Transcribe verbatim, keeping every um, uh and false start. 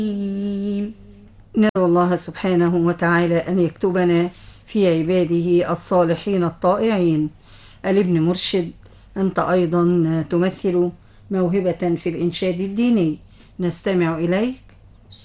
ندعو الله سبحانه وتعالى أن يكتبنا في عباده الصالحين الطائعين. الابن مرشد، أنت أيضا تمثل موهبة في الإنشاد الديني، نستمع إليك.